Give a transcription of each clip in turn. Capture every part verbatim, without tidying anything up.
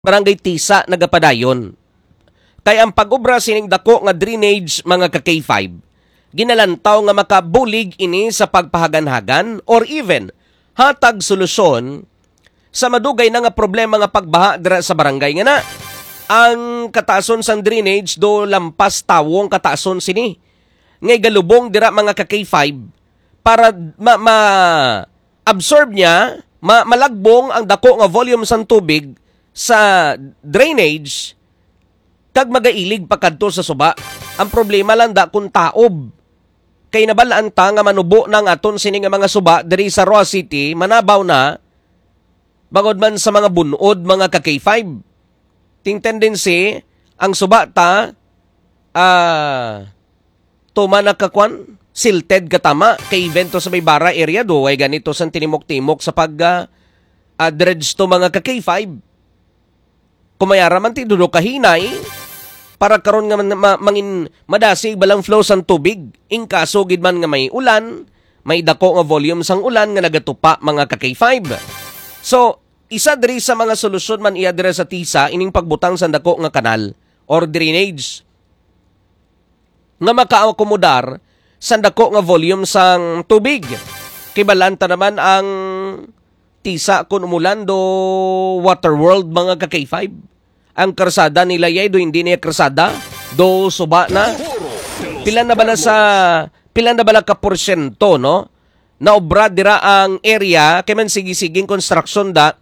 Barangay Tisa nagapadayon. Kaya ang pag-obra sining dako nga drainage mga ka K five, ginalantaw nga makabulig ini sa pagpahagan-hagan or even hatag solusyon sa madugay na nga problema nga pagbaha dira sa barangay nga na. Ang kataason sang drainage do lampas tawong kataason sini. Ngay galubong dira mga ka K five para ma, ma absorb niya, ma, malagbong ang dako nga volume sang tubig sa drainage kag magailig pa kadto sa suba. Ang problema lang da kung taob. Kay nabalaan ta nga manubo ng aton sini nga mga suba diri sa Roa City, manabaw na bangod man sa mga bunod mga ka K five. Ting tendency ang suba ta ah tuma na kakwan silted katama kay evento sa may bara area do ay ganito sa tinimok-timok sa pag uh, uh, dredge to mga ka K five. Kumayara man ti dudo kahinay para karon nga man, ma, mangin madasig balang flow sang tubig in kaso gid man nga may ulan, may dako nga volume sang ulan nga nagatupa mga ka K five. So isa diri sa mga solusyon man iya diri sa Tisa ining pagbutang sa dako nga kanal or drainage nga makaakomodar sa dako nga volume sang tubig. Kibalanta naman ang Tisa kun umulan do Waterworld mga ka K five. Ang karsada nila yay do hindi niya karsada do suba na. Pila na bala sa pila na bala ka porsyento no? Na obra dira ang area kay man sige-siging construction da.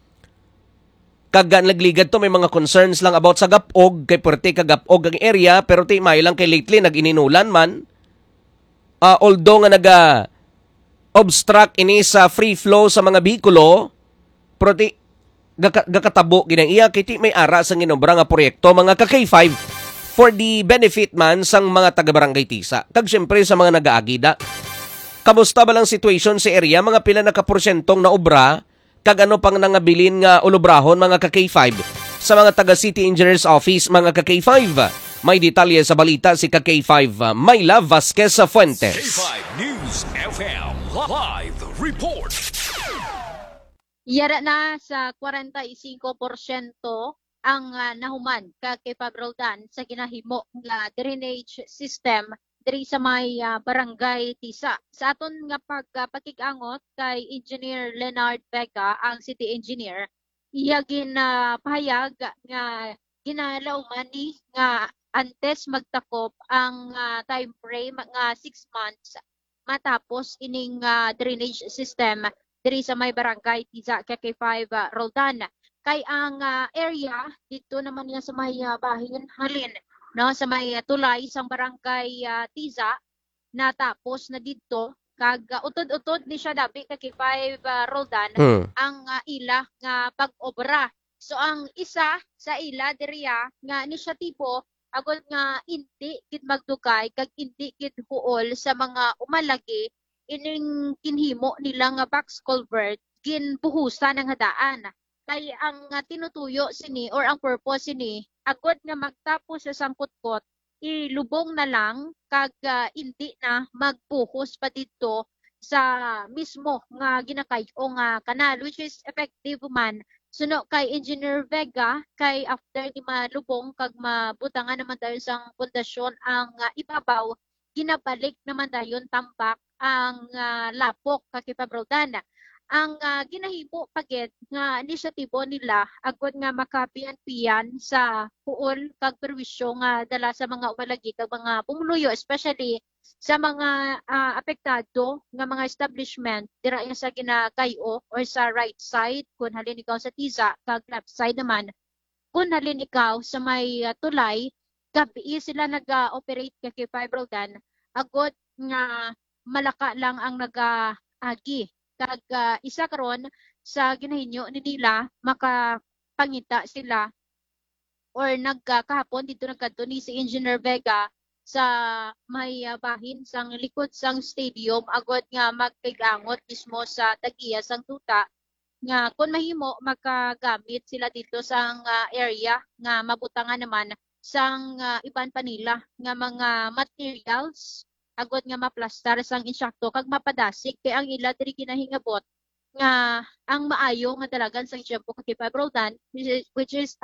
Kaga nagligad to may mga concerns lang about sa gapog kay perti kagapog ang area pero ti may lang kay lately nag-ininulan man. Uh, although nga naga obstruct ini sa free flow sa mga bihikulo pero ti gakatabo ginang iya kay ti may ara sang ginobra nga proyekto mga ka K five for the benefit man sang mga taga-barangay Tisa. Kag syempre sa mga nagaagida. Kamusta ba lang situation sa area mga pila na ka porsyentong na obra kag ano pang nangabilin nga ulubrahon mga ka K five sa mga taga City Engineers Office mga ka K five. May detalye sa balita si ka K five Mayla Vasquez Fuentes. K five News F M Live Report. Yara na sa forty-five percent ang uh, nahuman ka kay Pabroldan sa ginahimo nga drainage system diri sa may uh, barangay Tisa. Sa aton nga pag uh, pakikangot kay Engineer Leonard Vega, ang city engineer, iya ginapahayag uh, nga ginalauman ni nga antes magtakop ang uh, time frame nga six months matapos ining uh, drainage system diri sa may barangay Tisa K five uh, Roldan. Kay ang uh, area dito naman niya sa may uh, bahin halin no sa may uh, tulay sang barangay uh, Tisa natapos na didto kag uh, utod-utod ni siya dabi K five uh, Roldan hmm. ang uh, ila nga pag-obra. So ang isa sa ila diriya nga ni siya tipo agod nga hindi gid magdugay kag hindi gid huol sa mga umalagi ining kinhimo nila nga box culvert ginbuhusan ng hadaan. Kay ang uh, tinutuyo sini or ang purpose sini agod nga magtapos sa sangkutkot ilubong na lang kag uh, hindi na magbuhos pa dito sa mismo nga ginakayo nga kanal which is effective man suno kay Engineer Vega kay after ni malubong kag mabutangan naman dayon sang pundasyon ang uh, ibabaw ginabalik naman dayon tambak ang uh, lapok kakipabrodan. Ang uh, ginahimo pagid nga inisyatibo nila agod nga makapian-pian sa puol kag perwisyo nga dala sa mga umalagi kag mga pumuluyo especially sa mga uh, apektado nga mga establishment dira sa ginakayo or sa right side kun halin ikaw sa Tisa kag left side naman kun halin ikaw sa may uh, tulay gabi sila nag-operate uh, kay Fibroldan agod nga malaka lang ang nag-agi kag uh, isa karon sa ginahinyo ni nila makapangita sila or nagkahapon dito nagkadto ni si Engineer Vega sa may uh, bahin sang likod sang stadium agod nga magpigangot mismo sa tagiya sang tuta nga kun mahimo makagamit sila dito sang uh, area nga mabutangan naman sang uh, iban pa nila nga mga materials agod nga maplastar sang insakto kag mapadasig kay ang ila diri ginahingabot nga ang maayo nga dalagan sa Ejemplo kay Roldan, which is, which is